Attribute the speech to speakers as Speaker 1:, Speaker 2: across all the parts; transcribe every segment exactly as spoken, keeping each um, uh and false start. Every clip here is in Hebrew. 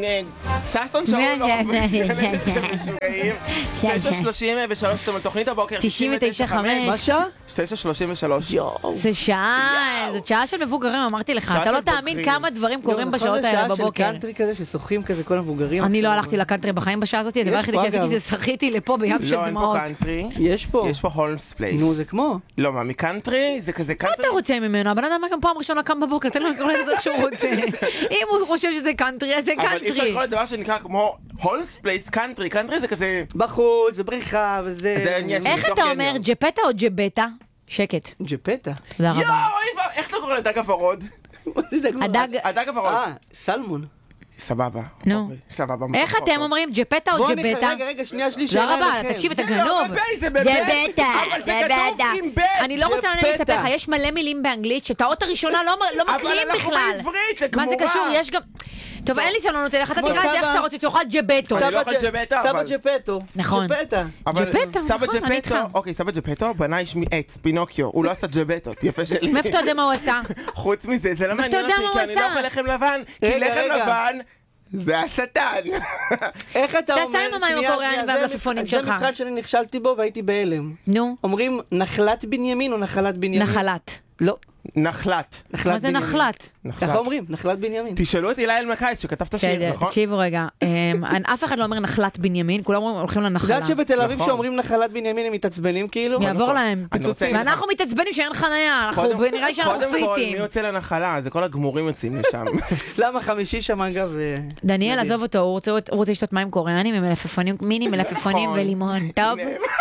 Speaker 1: ססון שאול לא משוגעים. תשע שלושים ושלוש, אתם על תוכנית הבוקר
Speaker 2: תשעים ותשע חמש.
Speaker 3: מה שעה?
Speaker 1: תשע שלושים ושלוש.
Speaker 2: זה שעה, זאת שעה של מבוגרים, אמרתי לך, אתה לא תאמין כמה דברים קורים בשעות האלה בבוקר.
Speaker 3: שעה של קאנטרי כזה ששוחים כזה כל המבוגרים.
Speaker 2: אני לא הלכתי לקאנטרי בחיים בשעה הזאת, הדבר היחידי שעשיתי זה שחיתי לפה בים של דמעות.
Speaker 1: לא, אין פה קאנטרי.
Speaker 3: יש פה.
Speaker 1: יש פה הולמס פלייס.
Speaker 3: נו, זה כמו.
Speaker 1: לא, מה, מקאנטרי? זה כזה
Speaker 2: מה
Speaker 1: קאנטרי.
Speaker 2: אתה רוצה ממנו? הבן אדם גם פעם ראשונה קם בבוקר, תן לו לקרוא לזה איך שהוא רוצה. אם הוא חושב שזה קאנטרי, אז זה
Speaker 1: אבל אי אפשר
Speaker 2: קאנטרי.
Speaker 1: לקרוא לדבר שנקרא כמו הולמס פלייס קאנטרי. קאנטרי זה כזה...
Speaker 3: בחוץ, זה בריחה וזה...
Speaker 1: זה עניין.
Speaker 2: איך אתה אומר, ג'פטה או ג'בטה? שקט.
Speaker 3: ג'פטה.
Speaker 2: תודה רבה.
Speaker 1: יואו, איך אתה קורא לדג הוורוד?
Speaker 2: הדג...
Speaker 1: הדג הוורוד.
Speaker 3: אה, סלמון.
Speaker 1: סבבה.
Speaker 2: נו.
Speaker 1: סבבה.
Speaker 2: איך אתם אומרים, ג'פטה או
Speaker 3: בוא
Speaker 2: ג'בטה?
Speaker 3: ניחא, רגע, רגע, שנייה, שלי
Speaker 2: תודה
Speaker 3: שאלה
Speaker 2: רבה,
Speaker 3: אליכם.
Speaker 2: תקשיב, אתה
Speaker 1: זה לא
Speaker 2: גנוב.
Speaker 1: בבי, זה בבי.
Speaker 2: ג'בטה,
Speaker 1: אבל זה כתוב
Speaker 2: ג'בטה.
Speaker 1: עם בית.
Speaker 2: אני לא רוצה
Speaker 3: ג'פטה.
Speaker 2: לספר לך, יש מלא מילים באנגלית שאת האות הראשונה לא לא מקריאים
Speaker 1: אבל אנחנו
Speaker 2: בכלל.
Speaker 1: בעברית, זה
Speaker 2: מה זה
Speaker 1: גמורה.
Speaker 2: קשור? יש גם... טוב, אין לי סבלנות אליך, אתה
Speaker 3: כמו
Speaker 2: תקרא את זה איך
Speaker 3: סבא.
Speaker 2: שאתה רוצה, תאכל ג'בטו.
Speaker 1: אני לא אוכל ג'פטה,
Speaker 3: סבא
Speaker 1: אבל-
Speaker 3: ג'פטו.
Speaker 2: נכון.
Speaker 3: ג'פטה.
Speaker 1: אבל
Speaker 2: ג'פטה,
Speaker 1: סבא
Speaker 2: נכון, אני
Speaker 1: ג'פטו,
Speaker 2: איתך.
Speaker 1: אוקיי, סבא ג'פטו בנה איש מעץ, פינוקיו, הוא לא עשה ג'בטות, יפה שלי.
Speaker 2: מאיפה אתה יודע מה הוא עשה?
Speaker 1: חוץ מזה, זה לא
Speaker 2: מאיפה אתה
Speaker 1: מעניין
Speaker 2: יודע
Speaker 1: אותי,
Speaker 2: מה
Speaker 1: כי
Speaker 2: הוא
Speaker 1: אני לא
Speaker 2: עשה?
Speaker 1: אוכל לחם לבן, כי
Speaker 3: רגע,
Speaker 1: לחם
Speaker 3: רגע.
Speaker 1: לבן זה השטן.
Speaker 3: איך אתה
Speaker 2: שעשה
Speaker 3: אומר...
Speaker 2: עם המים
Speaker 3: שנייה,
Speaker 2: הקוריאנים
Speaker 3: שנייה, זה
Speaker 2: והמלפפונים
Speaker 3: מבחן-
Speaker 2: שלך.
Speaker 3: זה מבחן שאני נכשלתי בו והייתי בהלם.
Speaker 2: נו,
Speaker 3: אומרים נחלת בנימין או נחלת בנימין?
Speaker 2: נחלת.
Speaker 3: לא.
Speaker 1: נחלת.
Speaker 3: נחלת
Speaker 2: מה זה
Speaker 3: בנימין.
Speaker 2: נחלת?
Speaker 1: נחלת.
Speaker 3: ככה אומרים, נחלת בנימין.
Speaker 1: תשאלו את אילי אלמקייס שכתב את השיר,
Speaker 2: בסדר,
Speaker 1: נכון?
Speaker 2: תקשיבו רגע, אמ, אף אחד לא אומר נחלת בנימין, כולם אומרים, הולכים
Speaker 3: את
Speaker 2: לנחלה.
Speaker 3: יודעת שבתל אביב
Speaker 1: נכון.
Speaker 3: שאומרים נחלת בנימין הם מתעצבנים כאילו?
Speaker 2: יעבור
Speaker 1: נכון.
Speaker 2: להם.
Speaker 1: אני רוצה להגיד לך-
Speaker 2: ואנחנו מתעצבנים שאין חניה, אנחנו
Speaker 1: קודם-
Speaker 2: נראה לי שאנחנו
Speaker 1: קודם כל, מי
Speaker 2: פיטים.
Speaker 1: יוצא לנחלה? זה כל הגמורים יוצאים לשם.
Speaker 3: למה חמישי שם אגב? אה,
Speaker 2: דניאל,
Speaker 3: מדהים.
Speaker 2: עזוב אותו, הוא רוצה- הוא רוצה לשתות מים קוריאנים עם מלפפונים, מיני מלפפונים
Speaker 1: נכון.
Speaker 2: ולימון, טוב?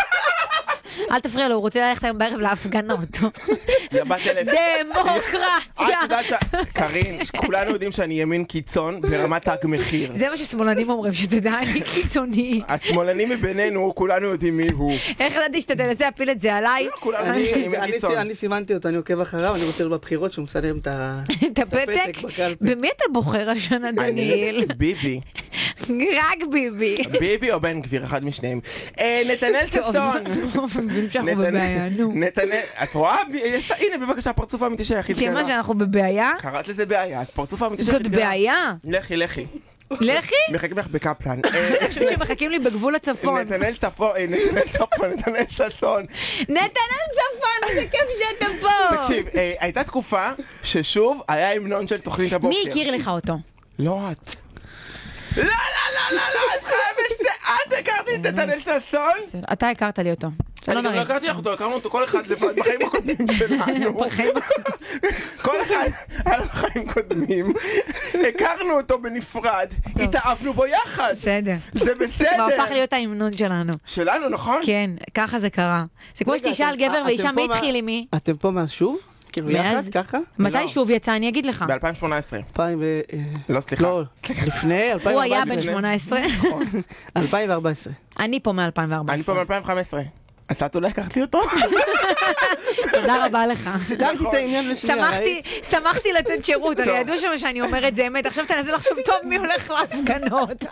Speaker 2: אל תפריע לו, הוא רוצה ללכת היום בערב להפגנות.
Speaker 1: יא בת אלף.
Speaker 2: דמוקרטיה.
Speaker 1: את יודעת ש... קרין, כולנו יודעים שאני ימין קיצון ברמת תג מחיר.
Speaker 2: זה מה ששמאלנים אומרים, שתדע, אני קיצוני.
Speaker 1: השמאלני מבינינו, כולנו יודעים מי הוא.
Speaker 2: איך ידעתי שאתה תנסה להפיל את זה עליי?
Speaker 1: כולנו
Speaker 3: אני-
Speaker 1: יודעים שאני ימין
Speaker 3: אני-
Speaker 1: קיצון.
Speaker 3: אני סימנתי אותו, אני עוקב אחריו, אני רוצה בבחירות שהוא מצלם את ה...
Speaker 2: את הפתק?
Speaker 3: הפתק בקלפי.
Speaker 2: במי אתה בוחר השנה, דניאל?
Speaker 1: ביבי.
Speaker 2: רק ביבי.
Speaker 1: ביבי או בן גביר, אחד משניהם. אה, נתנאל
Speaker 2: טוב,
Speaker 1: ששון.
Speaker 2: מבין שאנחנו
Speaker 1: נתנאל-
Speaker 2: בבעיה, נו.
Speaker 1: נתנאל, את רואה? יצא- הנה בבקשה, הפרצוף האמיתי של היחיד.
Speaker 2: שמה שאנחנו בבעיה?
Speaker 1: קראת לזה בעיה, אז פרצוף האמיתי של
Speaker 2: זאת
Speaker 1: היחיד.
Speaker 2: בעיה.
Speaker 1: לכי, לכי.
Speaker 2: לכי?
Speaker 1: מחכים לך בקפלן. אה,
Speaker 2: אני חושבת שמחכים לי בגבול הצפון.
Speaker 1: נתנאל צפון, אה, נתנאל צפון, נתנאל ששון.
Speaker 2: נתנאל צפון, איזה כיף שאתה פה.
Speaker 1: תקשיב, אה, הייתה תקופה ששוב היה המנון של תוכנית הבוקר.
Speaker 2: מי הכיר לך אותו?
Speaker 1: לא את. לא, לא, לא, לא, לא, את חייבת, את הכרתי את נתנאל ששון?
Speaker 2: אתה הכרת לי אותו. זה
Speaker 1: אני
Speaker 2: לא
Speaker 1: גם לא
Speaker 2: נראה.
Speaker 1: הכרתי לך אותו, הכרנו אותו כל אחד לבד בחיים הקודמים שלנו.
Speaker 2: בחיים
Speaker 1: כל אחד היה לו חיים קודמים. הכרנו אותו בנפרד, התאהבנו בו יחד.
Speaker 2: בסדר.
Speaker 1: זה
Speaker 2: הוא
Speaker 1: בסדר.
Speaker 2: הפך להיות ההמנון שלנו.
Speaker 1: שלנו, נכון?
Speaker 2: כן, ככה זה קרה. זה כמו
Speaker 3: רגע,
Speaker 2: שתשאל
Speaker 3: אתם-
Speaker 2: גבר
Speaker 3: אתם
Speaker 2: ואישה
Speaker 3: פה
Speaker 2: מי
Speaker 3: מה-
Speaker 2: התחיל עם מי?
Speaker 3: אתם פה מאז שוב? כאילו
Speaker 2: מאז?
Speaker 3: יחד, ככה?
Speaker 2: מתי
Speaker 1: לא.
Speaker 2: שוב יצא? אני אגיד לך.
Speaker 1: ב-אלפיים שמונה עשרה.
Speaker 3: אלפיים ו... אה,
Speaker 1: לא, סליחה.
Speaker 3: לא, לפני אלפיים
Speaker 2: הוא
Speaker 3: וארבע עשרה.
Speaker 2: היה בן שמונה עשרה.
Speaker 3: אלפיים וארבע עשרה.
Speaker 2: אני פה מ-אלפיים וארבע
Speaker 1: אני פה
Speaker 2: עשרה.
Speaker 1: מ-אלפיים וחמש עשרה. אז את אולי הכרת לי אותו?
Speaker 2: תודה רבה לך.
Speaker 3: סידרתי את העניין לשנייה,
Speaker 2: שמחתי,
Speaker 3: ראית?
Speaker 2: שמחתי לתת שירות,
Speaker 1: טוב.
Speaker 2: אני ידעו שמה שאני אומרת זה אמת, עכשיו תנסה לחשוב טוב מי הולך להפגנות.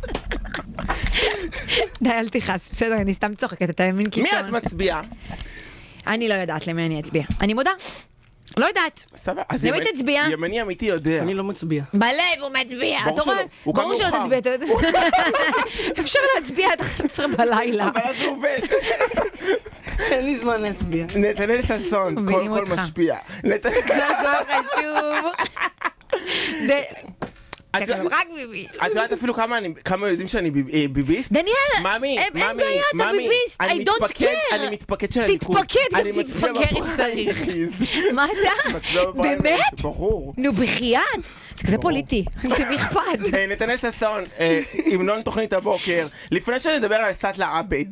Speaker 2: די, אל תכעס, בסדר, אני סתם צוחקת, אתה ימין
Speaker 1: מי
Speaker 2: קיצון.
Speaker 1: את מצביעה?
Speaker 2: אני לא יודעת למי אני אצביע, אני מודה, לא יודעת.
Speaker 1: סבבה. אז
Speaker 2: למי
Speaker 1: ימני-
Speaker 2: תצביע?
Speaker 1: ימני אמיתי יודע.
Speaker 3: אני לא מצביע.
Speaker 2: בלב הוא מצביע,
Speaker 1: ברור
Speaker 2: אתה רואה?
Speaker 1: שלא, הוא גם
Speaker 2: ברור שלא
Speaker 1: מאוחר.
Speaker 2: תצביע, אתה יודע. אפשר להצביע עד אחת עשרה בלילה.
Speaker 1: אבל אז הוא עובד.
Speaker 3: אין לי זמן להצביע.
Speaker 1: נתנאל ששון, כל
Speaker 2: מבינים
Speaker 1: קול
Speaker 2: אותך.
Speaker 1: משפיע. נתנאל-
Speaker 2: לא חשוב. זה-
Speaker 1: את
Speaker 2: תקשיב, רק ביבי.
Speaker 1: את יודעת אפילו כמה אני- כמה יודעים שאני ביב- אה, ביביסט?
Speaker 2: דניאל,
Speaker 1: ממי,
Speaker 2: אין- אין
Speaker 1: ממי,
Speaker 2: בעיה, אתה
Speaker 1: ממי,
Speaker 2: ביביסט,
Speaker 1: אני
Speaker 2: I don't
Speaker 1: מתפקד-
Speaker 2: care.
Speaker 1: אני מתפקד של הליכוד.
Speaker 2: תתפקד, גם
Speaker 1: אני מצביע
Speaker 2: תתפגר אם צריך.
Speaker 1: בפריימריז.
Speaker 2: מה אתה?
Speaker 1: מצביע בפריימריז,
Speaker 2: באמת?
Speaker 1: ברור.
Speaker 2: נו, בחייאת. זה כזה פוליטי, זה נכבד.
Speaker 1: אה, נתנאל ששון, אה, המנון תוכנית הבוקר. לפני שנדבר על סטלה עבד.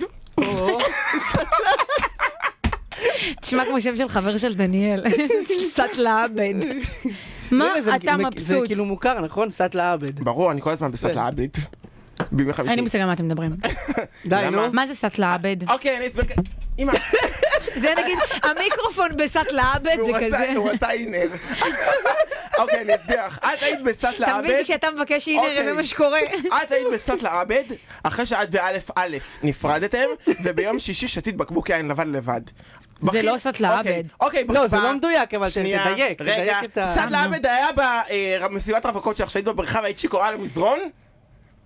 Speaker 2: תשמע כמו שם של חבר של דניאל, סטלה עבד. מה
Speaker 3: לא, זה-
Speaker 2: אתה
Speaker 3: זה
Speaker 2: מבסוט?
Speaker 3: כאילו מוכר, נכון? סטלה עבד.
Speaker 1: ברור, אני כל הזמן בסטלה עבד. בימי חמישי.
Speaker 2: אין לי מושג על מה אתם מדברים.
Speaker 3: די,
Speaker 1: למה?
Speaker 3: נו.
Speaker 2: מה זה סטלה עבד?
Speaker 1: אוקיי, אני אסביר. אמא,
Speaker 2: זה נגיד, המיקרופון בסטלה עבד
Speaker 1: הוא
Speaker 2: זה
Speaker 1: רצה-
Speaker 2: כזה.
Speaker 1: הוא רצה אינר. אוקיי, אני אסביר לך. את היית בסטלה
Speaker 2: אתה
Speaker 1: עבד.
Speaker 2: מבין שכשאתה מבקש הנה
Speaker 1: אוקיי.
Speaker 2: זה מה שקורה.
Speaker 1: את היית בסטלה עבד, אחרי שאת ואלף א' נפרדתם, וביום שישי שתית בקבוק יין לבן לבד. בכי-
Speaker 2: לא סטלה
Speaker 1: אוקיי,
Speaker 2: עבד.
Speaker 1: אוקיי,
Speaker 3: לא, זה
Speaker 1: ב-
Speaker 3: לא מדויק, אבל ת-
Speaker 1: שנייה,
Speaker 3: תדייק,
Speaker 1: רגע,
Speaker 3: תדייק את ה...
Speaker 1: סטלה עבד היה במסיבת רווקות שלך שהיית בבריכה והיית שיכורה על המזרון?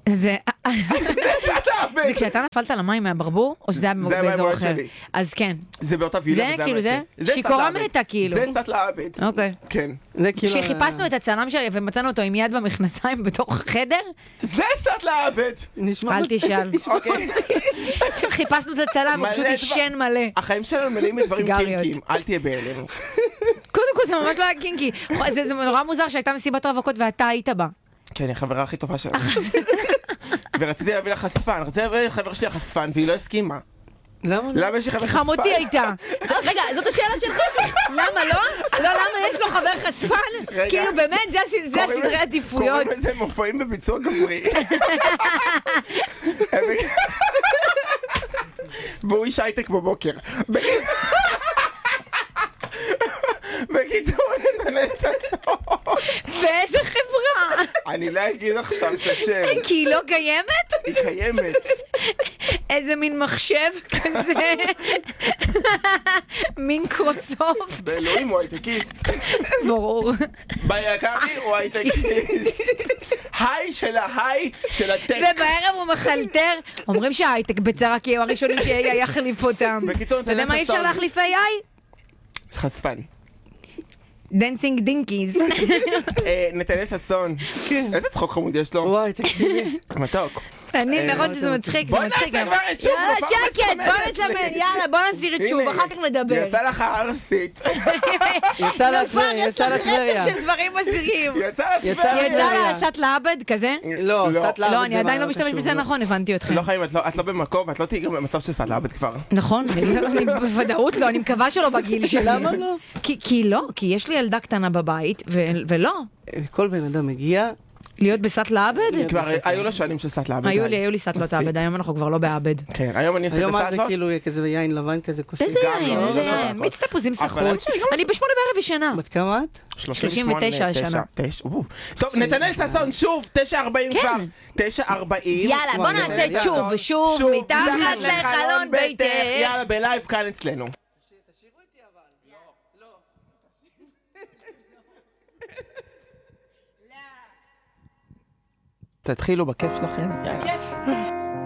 Speaker 2: זה...
Speaker 1: סאט לעבד!
Speaker 2: זה כשאתה נפלת למים מהברבור, או שזה היה
Speaker 1: זה היה
Speaker 2: באזור
Speaker 1: במועד
Speaker 2: אחר?
Speaker 1: שלי.
Speaker 2: אז כן.
Speaker 1: זה באותה וילה.
Speaker 2: זה
Speaker 1: וזה
Speaker 2: כאילו
Speaker 1: המקרה.
Speaker 2: זה? שיכורה
Speaker 1: סאט לעבד.
Speaker 2: מתה כאילו.
Speaker 1: זה סאט לעבד.
Speaker 2: אוקיי.
Speaker 1: כן.
Speaker 3: זה כאילו...
Speaker 2: כשחיפשנו את הצלם שלי ומצאנו אותו עם יד במכנסיים בתוך החדר,
Speaker 1: זה סאט לעבד!
Speaker 3: נשמע...
Speaker 2: אל תשאל.
Speaker 1: אוקיי.
Speaker 2: כשחיפשנו את הצלם, הוא
Speaker 1: מלא
Speaker 2: פשוט
Speaker 1: דבר-
Speaker 2: עישן מלא.
Speaker 1: החיים שלנו מלאים מדברים
Speaker 2: סיגריות.
Speaker 1: קינקים, אל תהיה בהלם.
Speaker 2: קודם כל זה ממש לא היה קינקי. זה זה נורא מוזר שהייתה מסיבת רווקות ואתה היית בה.
Speaker 1: כן, היא החברה הכי טובה שלנו. ורציתי להביא לה חשפן, רציתי להביא לחבר שלי החשפן, והיא לא הסכימה.
Speaker 3: למה לא?
Speaker 1: למה יש לי חבר חשפן?
Speaker 2: חמותי הייתה. רגע, זאת השאלה שלך? למה לא? לא, למה יש לו חבר חשפן?
Speaker 1: רגע.
Speaker 2: כאילו באמת, זה הס- זה
Speaker 1: קוראים
Speaker 2: הסדרי
Speaker 1: לזה-
Speaker 2: עדיפויות.
Speaker 1: קוראים לזה מופעים בביצוע גברי. והוא איש הייטק בבוקר. בקיצור, נתנאל ססון.
Speaker 2: באיזה חברה?
Speaker 1: אני לא אגיד עכשיו את השם.
Speaker 2: כי היא לא קיימת?
Speaker 1: היא קיימת.
Speaker 2: איזה מין מחשב כזה. מין קרוסופט.
Speaker 1: באלוהים הוא הייטקיסט.
Speaker 2: ברור.
Speaker 1: ביקרי הוא הייטקיסט. היי של ההיי של הטק.
Speaker 2: ובערב הוא מחלטר. אומרים שההייטק בצרה כי הם הראשונים ש-איי איי יחליף אותם.
Speaker 1: בקיצור,
Speaker 2: אתה יודע
Speaker 1: נתנאל
Speaker 2: מה אי אפשר
Speaker 1: ששון.
Speaker 2: להחליף איי איי?
Speaker 1: חשפן.
Speaker 2: דנסינג דינקיז.
Speaker 1: אה, נתנאל ששון. איזה צחוק חמוד יש לו.
Speaker 3: וואי, תקשיבי.
Speaker 1: מתוק.
Speaker 2: אני,
Speaker 1: אה,
Speaker 2: נכון שזה מצחיק, זה
Speaker 1: בוא
Speaker 2: מצחיק.
Speaker 1: נעשה כבר את שוב,
Speaker 2: יאללה,
Speaker 1: בפעם
Speaker 2: שקט,
Speaker 1: החמש
Speaker 2: בוא
Speaker 1: עשרה.
Speaker 2: נצלם, יאללה, בוא נסיר את שוב,
Speaker 1: הנה,
Speaker 2: אחר כך נדבר.
Speaker 1: יצא לך ערסית.
Speaker 3: יצא לה
Speaker 2: כבר
Speaker 3: טבריה,
Speaker 2: יש
Speaker 3: יצא לה
Speaker 2: לך
Speaker 3: טבריה.
Speaker 2: רצף של דברים מזירים.
Speaker 1: יצא לך
Speaker 3: יצא
Speaker 1: טבריה.
Speaker 2: יצא לה עשת לעבד כזה?
Speaker 3: לא,
Speaker 1: לא.
Speaker 3: סאט לעבד
Speaker 2: לא,
Speaker 3: זה
Speaker 2: אני עדיין
Speaker 3: מה
Speaker 2: לא משתמש
Speaker 3: קשור,
Speaker 2: בזה
Speaker 3: לא.
Speaker 2: נכון, הבנתי אתכם.
Speaker 1: לא חיים, את לא- את לא במקום ואת לא תהיי גם במצב של סאט לעבד כבר.
Speaker 2: נכון, אני לא- אני בוודאות לא, אני מקווה שלא בגיל שלי.
Speaker 3: למה לא?
Speaker 2: כי- כי לא, כי יש לי ילדה קטנה בבית, ו- ולא.
Speaker 3: כל בן אדם מגיע,
Speaker 2: להיות בסת לעבד?
Speaker 1: כבר היו לו שנים של סאט לעבד.
Speaker 2: היו לי, היו לי סת לא תעבד, היום אנחנו כבר לא בעבד.
Speaker 1: כן, היום אני עושה
Speaker 3: היום
Speaker 1: את
Speaker 3: מה זה
Speaker 1: הסאטלות.
Speaker 3: כאילו כזה יין לבן כזה כוסית.
Speaker 2: איזה
Speaker 1: גם
Speaker 2: יין,
Speaker 1: לא,
Speaker 2: איזה
Speaker 1: לא שווה
Speaker 2: יין.
Speaker 1: הכל.
Speaker 2: מיץ תפוזים
Speaker 1: אבל
Speaker 2: סחוט.
Speaker 1: שלי גם
Speaker 2: אני בשמונה בערב ישנה.
Speaker 3: בת כמה את?
Speaker 2: שלושים ותשע
Speaker 1: תשע,
Speaker 2: השנה.
Speaker 1: תשע, או. טוב, נתנאל ששון, שוב, תשע ארבעים
Speaker 2: כן.
Speaker 1: כבר. תשע ארבעים.
Speaker 2: יאללה, בוא
Speaker 3: וואי,
Speaker 2: נעשה
Speaker 1: נתנאל
Speaker 2: את שוב
Speaker 1: ששון,
Speaker 2: ושוב, מתחת לחלון ביתך.
Speaker 1: יאללה, בלייב כאן אצלנו. תתחילו בכיף שלכם. יאללה.